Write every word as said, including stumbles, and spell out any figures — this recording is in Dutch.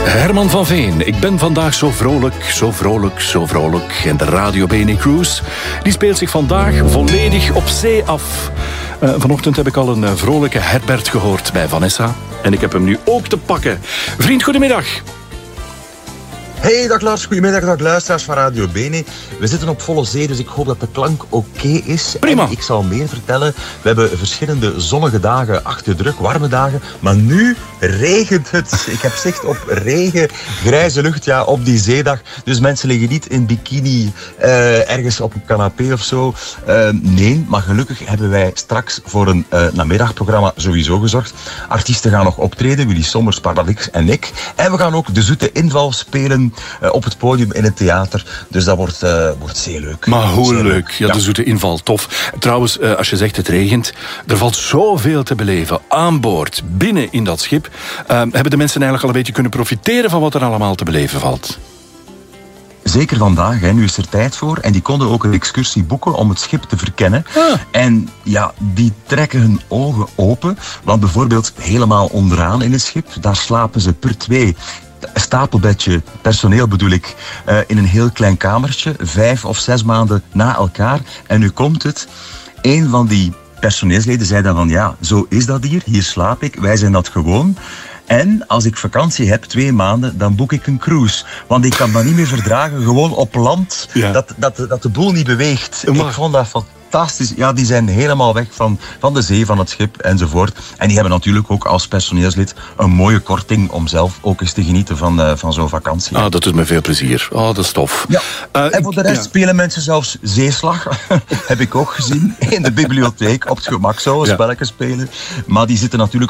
Herman van Veen. Ik ben vandaag zo vrolijk, zo vrolijk, zo vrolijk. En de Radio Bene Cruise die speelt zich vandaag volledig op zee af. Uh, vanochtend heb ik al een uh, vrolijke Herbert gehoord bij Vanessa. En ik heb hem nu ook te pakken. Vriend, goedemiddag. Hey, dag Lars. Goedemiddag, dag luisteraars van Radio Bene. We zitten op volle zee, dus ik hoop dat de klank oké is. Prima. En ik zal meer vertellen. We hebben verschillende zonnige dagen achter de rug, warme dagen. Maar nu regent het. Ik heb zicht op regen, grijze lucht, ja, op die zeedag. Dus mensen liggen niet in bikini uh, ergens op een canapé of zo. Uh, nee, maar gelukkig hebben wij straks voor een uh, namiddagprogramma sowieso gezorgd. Artiesten gaan nog optreden, Willy Sommers, Paralix en ik. En we gaan ook de zoete inval spelen Uh, op het podium in het theater. Dus dat wordt, uh, wordt zeer leuk. Maar hoe zeer leuk. leuk. Ja, Ja, de zoete inval, tof. Trouwens, uh, als je zegt het regent, er valt zoveel te beleven. Aan boord, binnen in dat schip. Uh, hebben de mensen eigenlijk al een beetje kunnen profiteren van wat er allemaal te beleven valt? Zeker vandaag, hè. Nu is er tijd voor. En die konden ook een excursie boeken om het schip te verkennen. Ah. En ja, die trekken hun ogen open. Want bijvoorbeeld helemaal onderaan in het schip, daar slapen ze per twee... Een stapelbedje, personeel bedoel ik, uh, in een heel klein kamertje, vijf of zes maanden na elkaar. En nu komt het, een van die personeelsleden zei dan van ja, zo is dat hier, hier slaap ik, wij zijn dat gewoon. En als ik vakantie heb, twee maanden, dan boek ik een cruise. Want ik kan dat niet meer verdragen, gewoon op land, Ja. dat, dat, dat de boel niet beweegt. Maar- Ik vond dat fantastisch. Fantastisch. Ja, die zijn helemaal weg van, van de zee, van het schip enzovoort. En die hebben natuurlijk ook als personeelslid een mooie korting om zelf ook eens te genieten van, uh, van zo'n vakantie. Ah, dat doet me veel plezier. Oh, dat is tof. Ja. Uh, En voor de rest ja. spelen mensen zelfs zeeslag. Heb ik ook gezien in de bibliotheek op het gemak zo, een Ja. spelletje spelen. Maar die zitten natuurlijk